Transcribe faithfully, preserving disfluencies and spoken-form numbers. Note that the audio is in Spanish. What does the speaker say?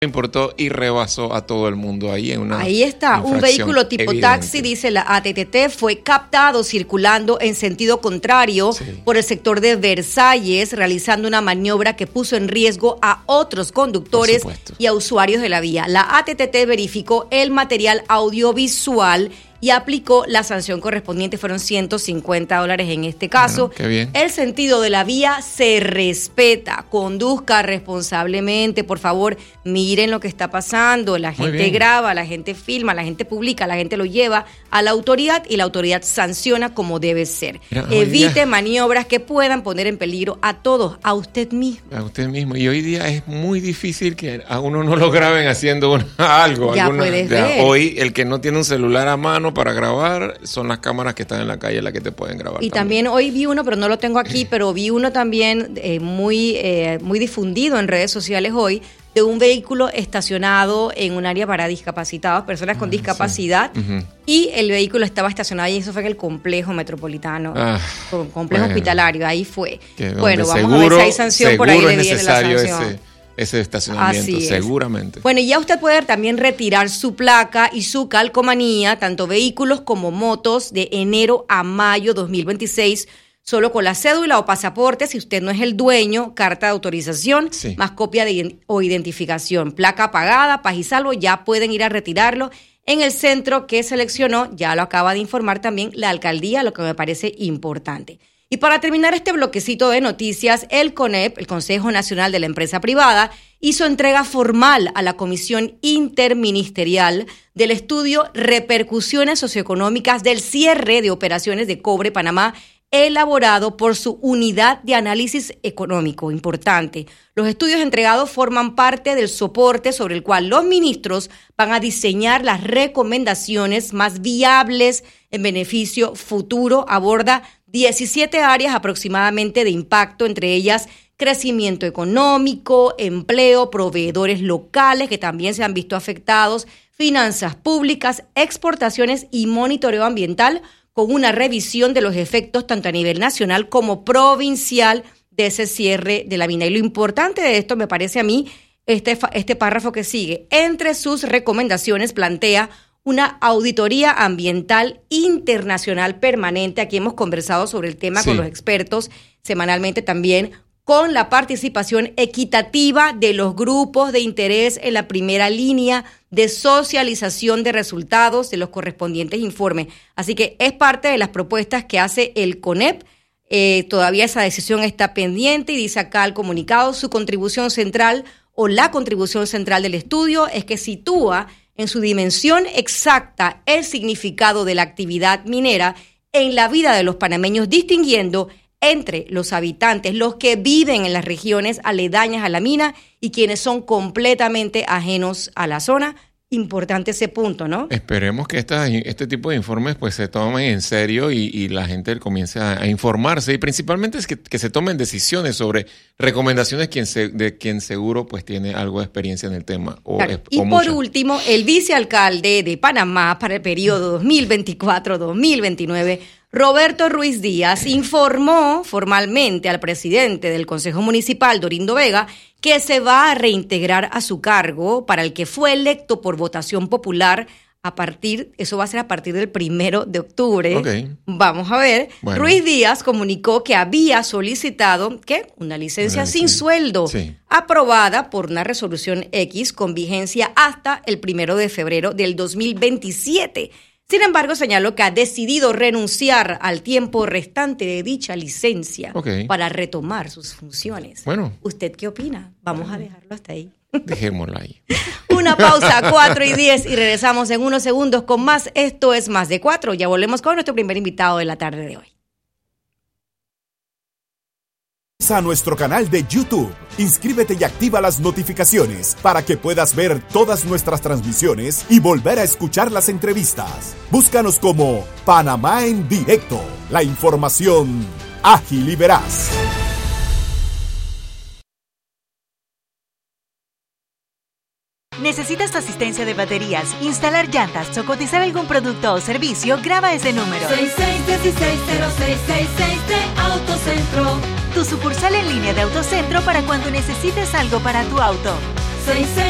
importó y rebasó a todo el mundo ahí en una Ahí está, un vehículo tipo evidente. Taxi, dice la A T T T, fue captado circulando en sentido contrario sí. por el sector de Versalles, realizando una maniobra que puso en riesgo a otros conductores y a usuarios de la vía. La A T T T verificó el material audiovisual y aplicó la sanción correspondiente. Fueron ciento cincuenta dólares en este caso. Bueno, qué bien. El sentido de la vía se respeta. Conduzca responsablemente, por favor, miren lo que está pasando. La gente graba, la gente filma, la gente publica, la gente lo lleva a la autoridad y la autoridad sanciona como debe ser. Mira, Evite día, maniobras que puedan poner en peligro a todos, a usted mismo. A usted mismo. Y hoy día es muy difícil que a uno no lo graben haciendo una, algo. Ya alguna, puedes ya, ver. Hoy el que no tiene un celular a mano para grabar son las cámaras que están en la calle las que te pueden grabar. Y también, también hoy vi uno, pero no lo tengo aquí, pero vi uno también eh, muy, eh, muy difundido en redes sociales hoy, de un vehículo estacionado en un área para discapacitados, personas con ah, discapacidad, sí. uh-huh. y el vehículo estaba estacionado y eso fue en el complejo metropolitano, ah, complejo bueno. hospitalario, ahí fue. Bueno, vamos seguro, a ver si hay sanción por ahí le viene la sanción. Ese. Ese estacionamiento, seguramente. Bueno, y ya usted puede también retirar su placa y su calcomanía, tanto vehículos como motos, de enero a mayo dos mil veintiséis, solo con la cédula o pasaporte, si usted no es el dueño, carta de autorización, sí. más copia de o identificación, placa pagada, paz y salvo, ya pueden ir a retirarlo en el centro que seleccionó, ya lo acaba de informar también la alcaldía, lo que me parece importante. Y para terminar este bloquecito de noticias, el CONEP, el Consejo Nacional de la Empresa Privada, hizo entrega formal a la Comisión Interministerial del estudio Repercusiones Socioeconómicas del Cierre de Operaciones de Cobre Panamá, elaborado por su Unidad de Análisis Económico. Importante. Los estudios entregados forman parte del soporte sobre el cual los ministros van a diseñar las recomendaciones más viables en beneficio futuro. Aborda diecisiete áreas aproximadamente de impacto, entre ellas crecimiento económico, empleo, proveedores locales que también se han visto afectados, finanzas públicas, exportaciones y monitoreo ambiental, con una revisión de los efectos tanto a nivel nacional como provincial de ese cierre de la mina. Y lo importante de esto me parece a mí, este, este párrafo que sigue, entre sus recomendaciones plantea una auditoría ambiental internacional permanente. Aquí hemos conversado sobre el tema sí. con los expertos semanalmente también, con la participación equitativa de los grupos de interés en la primera línea de socialización de resultados de los correspondientes informes. Así que es parte de las propuestas que hace el CONEP. Eh, todavía esa decisión está pendiente y dice acá el comunicado, su contribución central o la contribución central del estudio es que sitúa en su dimensión exacta el significado de la actividad minera en la vida de los panameños, distinguiendo entre los habitantes, los que viven en las regiones aledañas a la mina y quienes son completamente ajenos a la zona. Importante ese punto, ¿no? Esperemos que esta, este tipo de informes pues se tomen en serio y, y la gente comience a, a informarse y principalmente es que, que se tomen decisiones sobre recomendaciones quien se, de quien seguro pues tiene algo de experiencia en el tema. O claro. es, y o por mucha. último, el vicealcalde de Panamá para el periodo dos mil veinticuatro dos mil veintinueve, Roberto Ruiz Díaz, informó formalmente al presidente del Consejo Municipal, Dorindo Vega, que se va a reintegrar a su cargo para el que fue electo por votación popular a partir, eso va a ser a partir del primero de octubre. Okay. Vamos a ver. Bueno. Ruiz Díaz comunicó que había solicitado, ¿qué? Una licencia Una sin licencia. sueldo, Sí. aprobada por una resolución X con vigencia hasta el primero de febrero del dos mil veintisiete. Sin embargo, señaló que ha decidido renunciar al tiempo restante de dicha licencia okay. para retomar sus funciones. Bueno. ¿Usted qué opina? Vamos bueno. a dejarlo hasta ahí. Dejémoslo ahí. Una pausa, cuatro y diez, y regresamos en unos segundos con más. Esto es Más de Cuatro. Ya volvemos con nuestro primer invitado de la tarde de hoy. A nuestro canal de YouTube. Inscríbete y activa las notificaciones para que puedas ver todas nuestras transmisiones y volver a escuchar las entrevistas. Búscanos como Panamá en Directo. La información ágil y veraz. ¿Necesitas asistencia de baterías, instalar llantas o cotizar algún producto o servicio? Graba ese número. seis seis uno seis cero seis seis seis de Autocentro. Tu sucursal en línea de Autocentro para cuando necesites algo para tu auto. seis seis